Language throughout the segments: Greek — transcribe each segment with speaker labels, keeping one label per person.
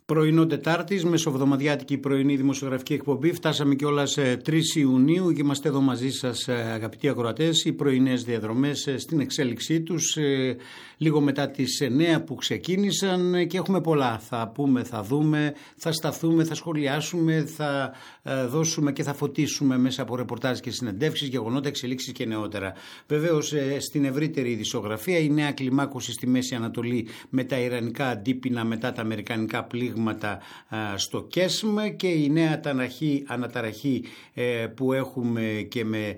Speaker 1: Πρωινό Τετάρτης, μεσοβδομαδιάτικη πρωινή δημοσιογραφική εκπομπή. Φτάσαμε κιόλας 3 Ιουνίου και είμαστε εδώ μαζί σας, αγαπητοί ακροατές. Οι πρωινές διαδρομές στην εξέλιξή τους, λίγο μετά τις 9 που ξεκίνησαν, και έχουμε πολλά. Θα πούμε, θα δούμε, θα σταθούμε, θα σχολιάσουμε, θα δώσουμε και θα φωτίσουμε μέσα από ρεπορτάζ και συνεντεύξεις, γεγονότα, εξελίξεις και νεότερα. Βεβαίως, στην ευρύτερη ειδησιογραφία, η νέα κλιμάκωση στη Μέση Ανατολή με τα ιρανικά αντίπεινα μετά τα αμερικανικά πλήγματα στο ΚΕΣΜ και η νέα αναταραχή που έχουμε και με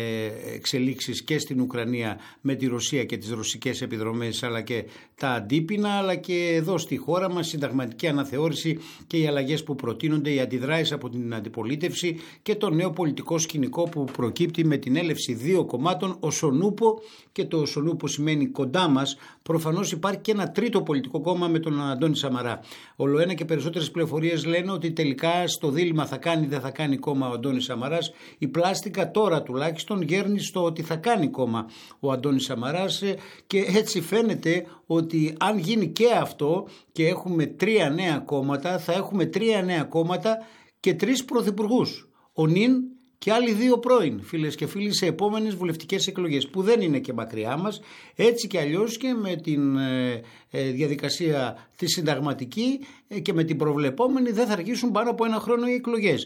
Speaker 1: εξελίξεις και στην Ουκρανία με τη Ρωσία και τις ρωσικές επιδρομές, αλλά και τα αντίπεινα, αλλά και εδώ στη χώρα μας συνταγματική αναθεώρηση και οι αλλαγές που προτείνονται, οι αντιδράσεις από την αντιπολίτευση και το νέο πολιτικό σκηνικό που προκύπτει με την έλευση δύο κομμάτων, ο Σονούπο, και το Σονούπο σημαίνει κοντά μας. Προφανώς υπάρχει και ένα τρίτο πολιτικό κόμμα με τον Αντώνη Σαμαρά. Ολοένα και περισσότερες πληροφορίες λένε ότι τελικά στο δίλημμα θα κάνει ή δεν θα κάνει κόμμα ο Αντώνης Σαμαράς. Η πλάστικα τώρα τουλάχιστον γέρνει στο ότι θα κάνει κόμμα ο Αντώνης Σαμαράς, και έτσι φαίνεται ότι αν γίνει και αυτό και έχουμε 3 νέα κόμματα, θα έχουμε 3 νέα κόμματα και 3 πρωθυπουργούς. Ο νυν και άλλοι 2 πρώην, φίλες και φίλοι, σε επόμενες βουλευτικές εκλογές που δεν είναι και μακριά μας. Έτσι και αλλιώς και με την διαδικασία τη συνταγματική και με την προβλεπόμενη δεν θα αργήσουν πάνω από 1 χρόνο οι εκλογές.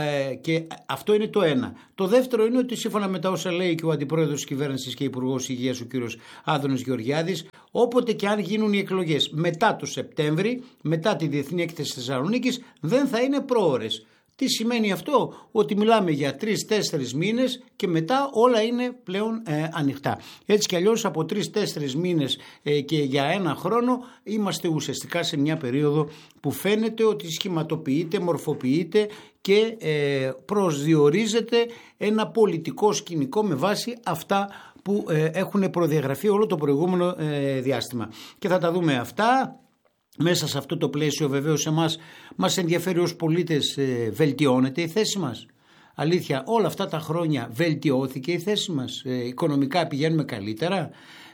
Speaker 1: Και αυτό είναι το ένα. Το δεύτερο είναι ότι σύμφωνα με τα όσα λέει και ο Αντιπρόεδρος της Κυβέρνησης και Υπουργός Υγείας, ο κύριος Άδωνης Γεωργιάδης, όποτε και αν γίνουν οι εκλογές μετά το Σεπτέμβρη, μετά τη Διεθνή Έκθεση Θεσσαλονίκης, δεν θα είναι πρόωρες. Τι σημαίνει αυτό? Ότι μιλάμε για 3-4 μήνες και μετά όλα είναι πλέον ανοιχτά. Έτσι κι αλλιώς από 3-4 μήνες και για 1 χρόνο είμαστε ουσιαστικά σε μια περίοδο που φαίνεται ότι σχηματοποιείται, μορφοποιείται και προσδιορίζεται ένα πολιτικό σκηνικό με βάση αυτά που έχουν προδιαγραφεί όλο το προηγούμενο διάστημα. Και θα τα δούμε αυτά. Μέσα σε αυτό το πλαίσιο βεβαίως μας ενδιαφέρει ως πολίτες, βελτιώνεται η θέση μας. Αλήθεια, όλα αυτά τα χρόνια βελτιώθηκε η θέση μας. Οικονομικά πηγαίνουμε καλύτερα,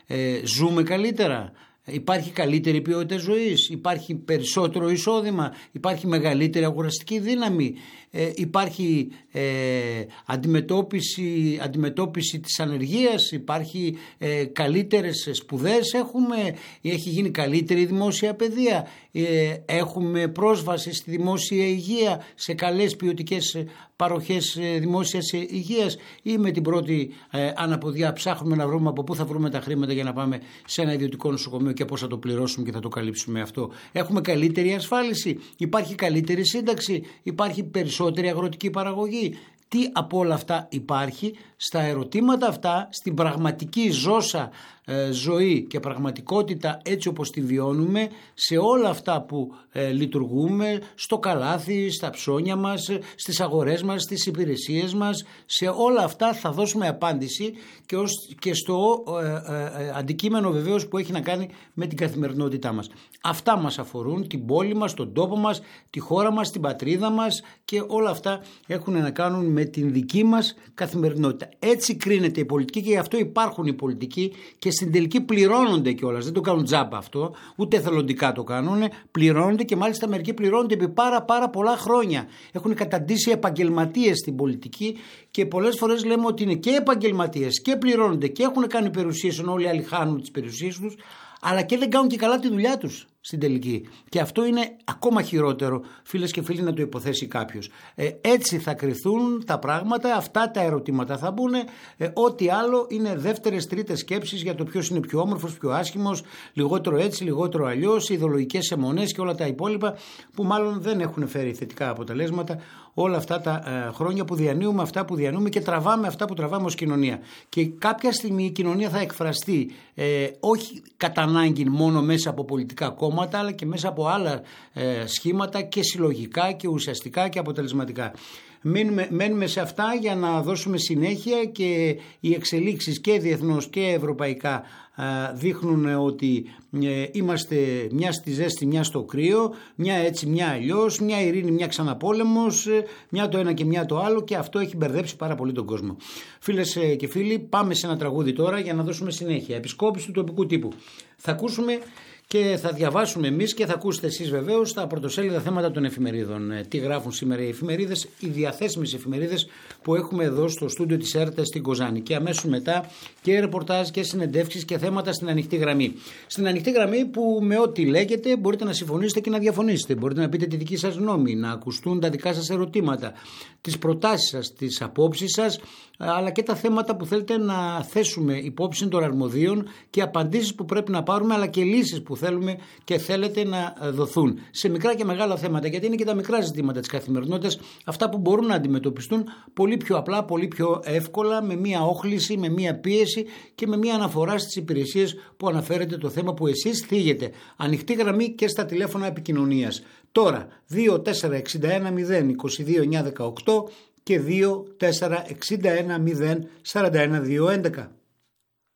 Speaker 1: ζούμε καλύτερα, υπάρχει καλύτερη ποιότητα ζωής, υπάρχει περισσότερο εισόδημα, υπάρχει μεγαλύτερη αγοραστική δύναμη, υπάρχει αντιμετώπιση της ανεργίας, υπάρχει καλύτερες σπουδές, έχει γίνει καλύτερη δημόσια παιδεία, έχουμε πρόσβαση στη δημόσια υγεία, σε καλές ποιοτικές παροχές δημόσιας υγείας, ή με την πρώτη αναποδιά ψάχνουμε να βρούμε από πού θα βρούμε τα χρήματα για να πάμε σε ένα ιδιωτικό νοσοκομείο και πώς θα το πληρώσουμε και θα το καλύψουμε αυτό. Έχουμε καλύτερη ασφάλιση, υπάρχει καλύτερη σύνταξη, υπάρχει περισσότερη αγροτική παραγωγή. Τι από όλα αυτά υπάρχει? Στα ερωτήματα αυτά, στην πραγματική ζώσα ζωή και πραγματικότητα έτσι όπως τη βιώνουμε, σε όλα αυτά που λειτουργούμε, στο καλάθι, στα ψώνια μας, στις αγορές μας, στις υπηρεσίες μας, σε όλα αυτά θα δώσουμε απάντηση και στο αντικείμενο βεβαίως που έχει να κάνει με την καθημερινότητά μας. Αυτά μας αφορούν, την πόλη μας, τον τόπο μας, τη χώρα μας, την πατρίδα μας, και όλα αυτά έχουν να κάνουν με την δική μας καθημερινότητα. Έτσι κρίνεται η πολιτική και γι' αυτό υπάρχουν οι πολιτικοί και στην τελική πληρώνονται κιόλας. Δεν το κάνουν τζάμπα αυτό, ούτε εθελοντικά το κάνουν, πληρώνονται, και μάλιστα μερικοί πληρώνονται επί πάρα πολλά χρόνια. Έχουν καταντήσει επαγγελματίες στην πολιτική και πολλές φορές λέμε ότι είναι και επαγγελματίες και πληρώνονται και έχουν κάνει περιουσίες, ενώ όλοι οι άλλοι χάνουν τις περιουσίες τους, αλλά και δεν κάνουν και καλά τη δουλειά τους στην τελική. Και αυτό είναι ακόμα χειρότερο, φίλες και φίλοι, να το υποθέσει κάποιος. Έτσι θα κριθούν τα πράγματα, αυτά τα ερωτήματα θα μπουν. Ό,τι άλλο είναι δεύτερες, τρίτες σκέψεις για το ποιος είναι πιο όμορφος, πιο άσχημος, λιγότερο έτσι, λιγότερο αλλιώς, ιδεολογικές αιμονές και όλα τα υπόλοιπα που μάλλον δεν έχουν φέρει θετικά αποτελέσματα όλα αυτά τα χρόνια που διανύουμε αυτά που διανύουμε και τραβάμε αυτά που τραβάμε ως κοινωνία. Και κάποια στιγμή η κοινωνία θα εκφραστεί όχι κατά ανάγκη μόνο μέσα από πολιτικά κόμματα, αλλά και μέσα από άλλα σχήματα και συλλογικά και ουσιαστικά και αποτελεσματικά. Μένουμε σε αυτά για να δώσουμε συνέχεια, και οι εξελίξεις και διεθνώς και ευρωπαϊκά δείχνουν ότι είμαστε μια στη ζέστη, μια στο κρύο, μια έτσι, μια αλλιώς, μια ειρήνη, μια ξαναπόλεμος, μια το ένα και μια το άλλο, και αυτό έχει μπερδέψει πάρα πολύ τον κόσμο. Φίλες και φίλοι, πάμε σε ένα τραγούδι τώρα για να δώσουμε συνέχεια. Επισκόπηση του τοπικού τύπου. Θα ακούσουμε και θα διαβάσουμε εμείς και θα ακούσετε εσείς βεβαίως τα πρωτοσέλιδα θέματα των εφημερίδων. Τι γράφουν σήμερα οι εφημερίδες, οι διαθέσιμες εφημερίδες που έχουμε εδώ στο στούντιο της ΕΡΤ στην Κοζάνη. Και αμέσως μετά και ρεπορτάζ και συνεντεύξεις και θέματα στην ανοιχτή γραμμή. Στην ανοιχτή γραμμή που με ό,τι λέγεται μπορείτε να συμφωνήσετε και να διαφωνήσετε. Μπορείτε να πείτε τη δική σας γνώμη, να ακουστούν τα δικά σας ερωτήματα, τις προτάσεις σας, τις απόψεις σας, αλλά και τα θέματα που θέλετε να θέσουμε υπόψη των αρμοδίων και απαντήσεις που πρέπει να πάρουμε, αλλά και λύσεις που θέλουμε και θέλετε να δοθούν σε μικρά και μεγάλα θέματα, γιατί είναι και τα μικρά ζητήματα της καθημερινότητας αυτά που μπορούν να αντιμετωπιστούν πολύ πιο απλά, πολύ πιο εύκολα, με μία όχληση, με μία πίεση και με μία αναφορά στις υπηρεσίες που αναφέρεται το θέμα που εσείς θίγετε. Ανοιχτή γραμμή και στα τηλέφωνα επικοινωνίας. Τώρα 2461 022 918 και 2461 041 211.